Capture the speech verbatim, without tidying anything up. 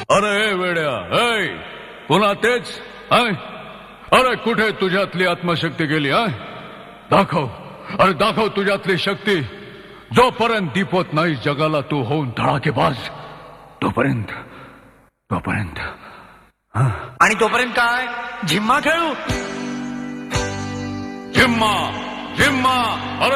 अरे ए वेड्या, ऐ पुन्हा तेच ऐ अरे कुठे तुझ्यातली आत्मशक्ती गेली आय दाखव. अरे दाखव तुझ्यातली शक्ती. जोपर्यंत दीपवत नाही जगाला तू होऊन धडाकेबाज तोपर्यंत तोपर्यंत आणि तोपर्यंत काय झिम्मा खेळू. झिम्मा झिम्मा. अरे